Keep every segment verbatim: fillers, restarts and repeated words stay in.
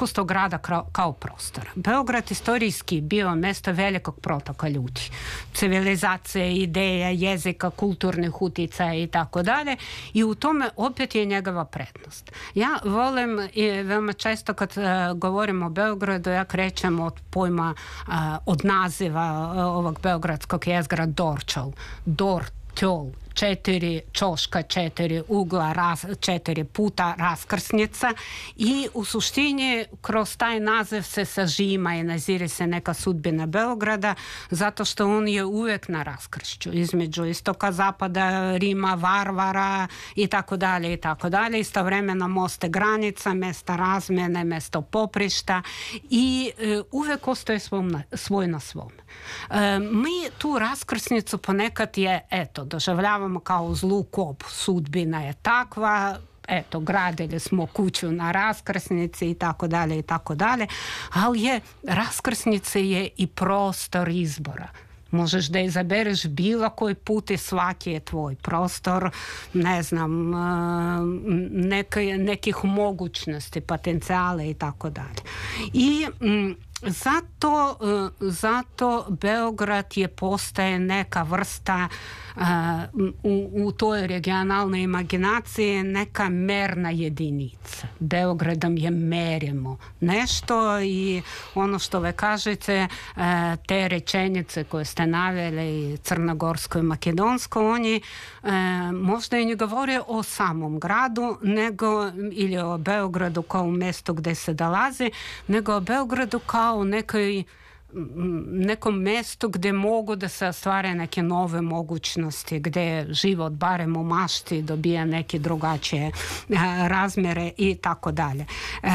iskustvo grada kao prostora. Beograd istorijski bio mjesto velikog protoka ljudi. Civilizacije, ideja, jezika, kulturnih uticaja i tako dalje. I u tome opet je njegova prednost. Ja volim i veoma često kad uh, govorim o Beogradu, ja krećem od pojma, uh, od naziva uh, ovog beogradskog jezgra Dorčol. Dortjol. Četiri čoška, četiri ugla, raz, četiri puta raskrsnica i u suštini kroz taj naziv se sažima i nazire se neka sudbina Beograda zato što on je uvijek na raskršću između istoka, zapada, Rima, Varvara i tako dalje i tako dalje. Istovremeno moste granica, mesta razmjene, mesto poprišta i e, uvijek ostaje svom, svoj na svom. E, mi tu raskrsnicu ponekad je, eto, doživljavamo kao zlu kopu, sudbina je takva, eto, gradili smo kuću na raskrsnici i tako dalje i tako dalje, ali je, raskrsnica je i prostor izbora. Možeš da izabereš bilo koji put i svaki je tvoj prostor, ne znam, neke, nekih mogućnosti, potencijale i tako dalje. I m, zato, zato Beograd je postaje neka vrsta uh, u, u toj regionalnoj imaginaciji neka merna jedinica. Beogradom je merimo nešto i ono što ve kažete, uh, te rečenice koje ste naveli, crnogorsko i makedonsko, oni uh, možda i ne govore o samom gradu, nego ili o Beogradu kao mjestu gdje se dolazi, nego o Beogradu kao u nekoj, nekom mjestu gdje mogu da se ostvare neke nove mogućnosti, gdje život barem u mašti dobija neke drugačije a, razmjere i tako dalje.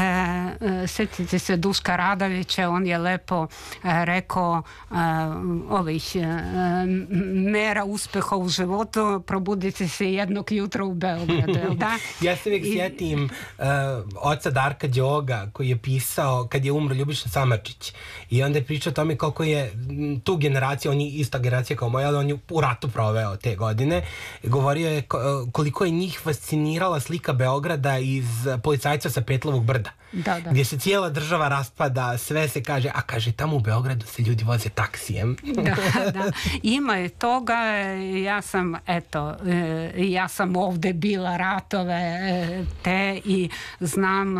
Sjetite se Duška Radovića, on je lepo a, rekao a, ovih a, mera uspeha u životu, probudite se jednog jutra u Beogradu, jel da? Ja se uvijek I... sjetim uh, oca Darka Đoga koji je pisao kad je umro Ljubiša Samardžić i onda je pričao o tome koliko je tu generacija, on je ista generacija kao moja, ali on je u ratu proveo te godine. Govorio je koliko je njih fascinirala slika Beograda iz Policajca sa Petlovog brda. Da, da. Gdje se cijela država raspada, sve se kaže, a kaže tamo u Beogradu se ljudi voze taksijem. Da, da. Ima je toga, ja sam, eto, ja sam ovdje bila ratove te i znam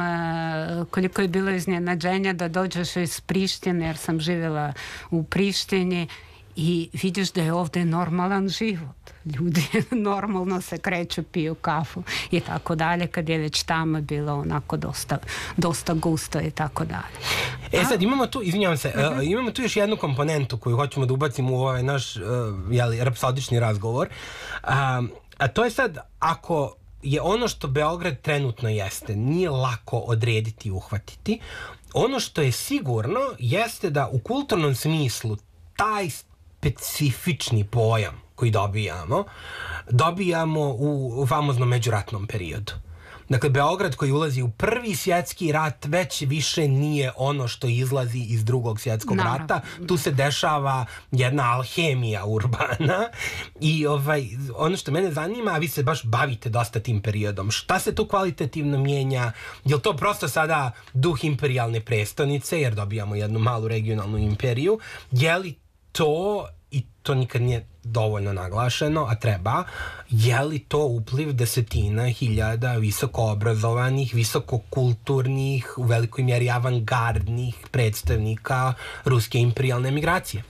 koliko je bilo iznenađenja da dođeš iz Prištine, jer sam živjela u Prištini i vidiš da je ovdje normalan život. Ljudi normalno se kreću, piju kafu i tako dalje, kad je već tamo bilo onako dosta, dosta gusto i tako dalje. E sad imamo tu, izvinjavam se, uh-huh. uh, imamo tu još jednu komponentu koju hoćemo da ubacimo u ovaj naš uh, jeli, rapsodični razgovor. Uh, a to je sad, ako je ono što Beograd trenutno jeste, nije lako odrediti i uhvatiti, ono što je sigurno jeste da u kulturnom smislu taj specifični pojam koji dobijamo, dobijamo u famoznom međuratnom periodu. Dakle, Beograd koji ulazi u prvi svjetski rat već više nije ono što izlazi iz drugog svjetskog Naravno. rata. Tu se dešava jedna alhemija urbana i ovaj, ono što mene zanima, a vi se baš bavite dosta tim periodom, šta se tu kvalitativno mijenja? Je li to prosto sada duh imperijalne prestonice, jer dobijamo jednu malu regionalnu imperiju? Je li to, i to nikad nije dovoljno naglašeno, a treba, je li to upliv desetina hiljada visokoobrazovanih, visokokulturnih, u velikoj mjeri avangardnih predstavnika ruske imperijalne emigracije?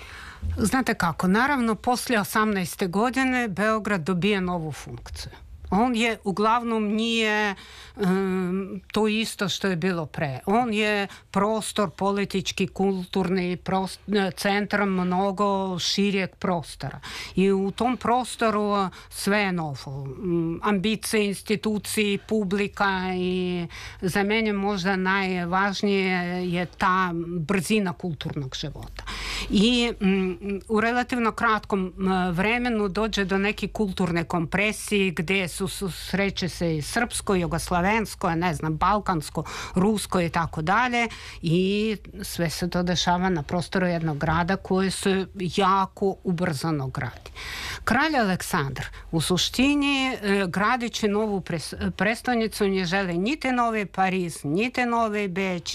Znate kako, naravno, poslije osamnaeste godine Beograd dobije novu funkciju. On je, uglavnom nije um, to isto što je bilo pre. On je prostor politički, kulturni prostor, centar mnogo širijeg prostora. I u tom prostoru sve je novo. Um, ambicije, institucije, publika i za mene možda najvažnije je ta brzina kulturnog života. I um, u relativno kratkom uh, vremenu dođe do neke kulturne kompresije gdje su susreće se i srpsko, jugoslavensko, ne znam, balkansko, rusko i tako dalje i sve se to dešava na prostoru jednog grada koji se jako ubrzano gradi. Kralj Aleksandar u suštini gradići novu prestonicu ne žele niti novi Pariz, niti novi Beč,